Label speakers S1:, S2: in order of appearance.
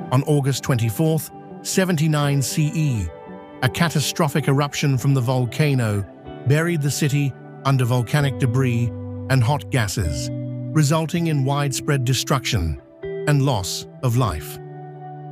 S1: On August 24, 79 CE, a catastrophic eruption from the volcano buried the city under volcanic debris and hot gases, resulting in widespread destruction and loss of life.